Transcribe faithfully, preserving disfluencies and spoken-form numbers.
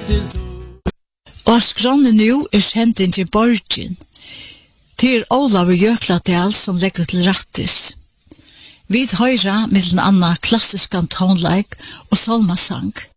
Og skronnen nu er sendt inn til Borgin. Det er Olav Jökladal som legger til rattis. Vi høyra mellom anna klassisk tonleik og salmasang.